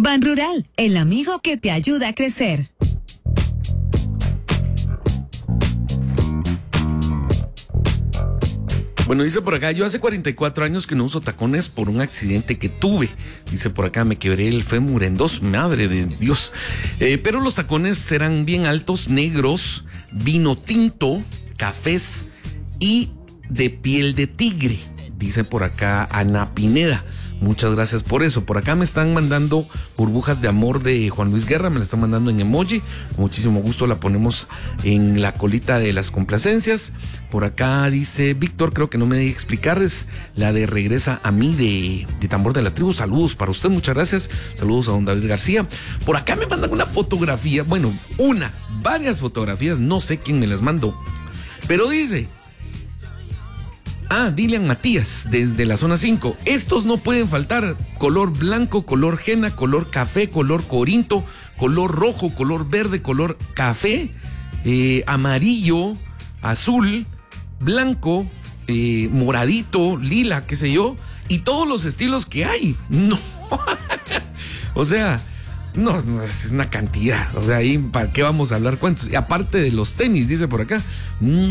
Ban Rural, el amigo que te ayuda a crecer. Bueno, dice por acá, yo hace 44 años que no uso tacones por un accidente que tuve. Dice por acá, me quebré el fémur en dos, madre de Dios. Pero los tacones eran bien altos, negros, vino tinto, cafés y de piel de tigre. Dice por acá Ana Pineda. Muchas gracias por eso. Por acá me están mandando burbujas de amor de Juan Luis Guerra, me la están mandando en emoji. Con muchísimo gusto la ponemos en la colita de las complacencias. Por acá dice Víctor, creo que no me dejé explicar, es la de Regresa a mí de Tambor de la Tribu. Saludos para usted, muchas gracias. Saludos a don David García. Por acá me mandan una fotografía, bueno, varias fotografías, no sé quién me las mandó, pero dice... Dilian Matías, desde la zona 5. Estos no pueden faltar. Color blanco, color henna, color café, color corinto, color rojo, color verde, color café, amarillo, azul, blanco, moradito, lila, qué sé yo, y todos los estilos que hay. No. O sea, no, es una cantidad. O sea, ahí, ¿para qué vamos a hablar cuentos? Y aparte de los tenis, dice por acá.